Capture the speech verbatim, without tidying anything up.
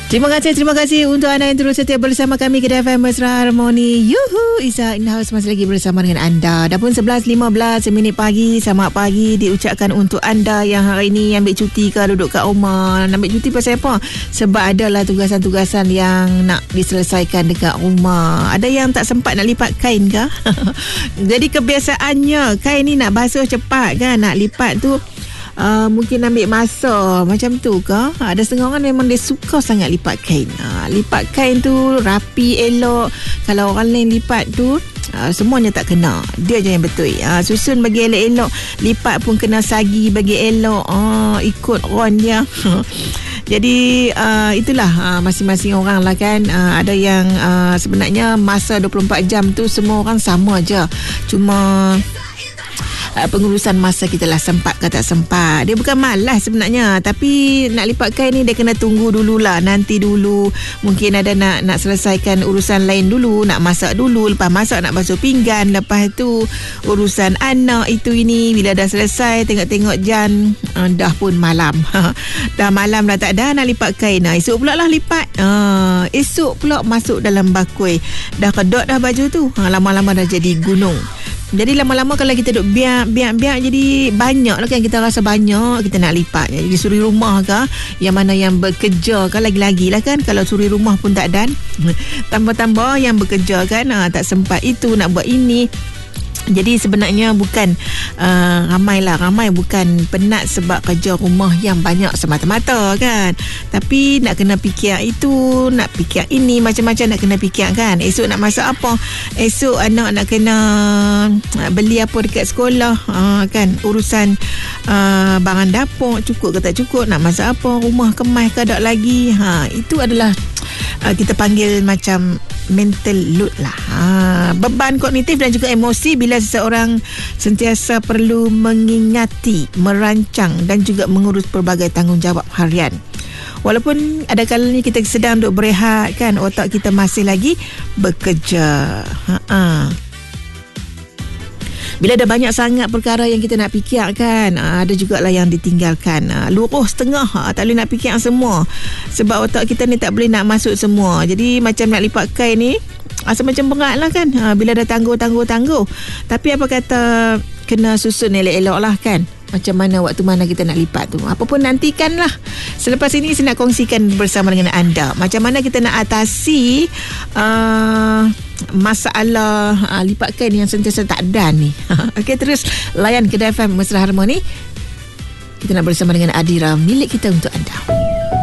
Terima kasih, terima kasih untuk anda yang terus setia bersama kami di F M Mesra Harmoni. Yuhu, Izzah in the house masih lagi bersama dengan anda. Dah pun sebelas lima belas minit pagi. Selamat pagi diucapkan untuk anda yang hari ini ambil cuti ke, duduk kat rumah. Ambil cuti pasal apa? Sebab adalah tugasan-tugasan yang nak diselesaikan dekat rumah. Ada yang tak sempat nak lipat kain ke? Jadi kebiasaannya kain ni nak basuh cepat kan, nak lipat tu Uh, mungkin ambil masa macam tu ke. Ada setengah orang memang dia suka sangat lipat kain. uh, Lipat kain tu rapi, elok. Kalau orang lain lipat tu uh, semuanya tak kena, dia je yang betul. uh, Susun bagi elok-elok, lipat pun kena sagi bagi elok. uh, Ikut ron dia. Jadi uh, itulah uh, masing-masing orang lah kan. uh, Ada yang uh, sebenarnya masa dua puluh empat jam tu semua orang sama je. Cuma Uh, pengurusan masa kita lah, sempat ke tak sempat. Dia bukan malas sebenarnya, tapi nak lipat kain ni dia kena tunggu dululah, nanti dulu. Mungkin ada nak nak selesaikan urusan lain dulu, nak masak dulu, lepas masak nak basuh pinggan, lepas tu urusan anak itu ini. Bila dah selesai tengok-tengok jam, uh, dah pun malam. Dah malam dah tak ada nak lipat kain. Nah, esok pula lah lipat. uh, Esok pula masuk dalam bakui. Dah kedot dah baju tu. uh, Lama-lama dah jadi gunung. Jadi lama-lama kalau kita duk biak, biak, biak, jadi banyak lah kan, kita rasa banyak kita nak lipat. Jadi suri rumah ke, yang mana yang bekerja kan, lagi-lagi lah kan. Kalau suri rumah pun tak dan, tambah-tambah yang bekerja kan, ha, tak sempat itu nak buat ini. Jadi sebenarnya bukan uh, ramai lah, ramai bukan penat sebab kerja rumah yang banyak semata-mata kan, tapi nak kena fikir itu, nak fikir ini, macam-macam nak kena fikir kan. Esok nak masak apa, esok anak nak kena beli apa dekat sekolah, uh, kan, urusan uh, barang dapur cukup ke tak cukup, nak masak apa, rumah kemas ke tak lagi. ha, Itu adalah uh, kita panggil macam mental load lah, ha, beban kognitif dan juga emosi bila seseorang sentiasa perlu mengingati, merancang dan juga mengurus pelbagai tanggungjawab harian. Walaupun ada kalanya kita sedang duk berehat kan, otak kita masih lagi bekerja. Ha-ha. Bila ada banyak sangat perkara yang kita nak fikirkan, ada jugalah yang ditinggalkan. Luruh setengah, tak boleh nak fikir semua. Sebab otak kita ni tak boleh nak masuk semua. Jadi macam nak lipat kain ni, asa macam berat lah kan. Bila dah tangguh-tangguh-tangguh. Tapi apa kata, kena susun elok-elok lah kan. Macam mana waktu mana kita nak lipat tu. Apa pun nantikanlah. Selepas ini saya nak kongsikan bersama dengan anda macam mana kita nak atasi uh, masalah uh, lipat kain yang sentiasa tak dan ni. Okey, terus layan Kedai F M Mesra Harmoni. Kita nak bersama dengan Adira, milik kita untuk anda.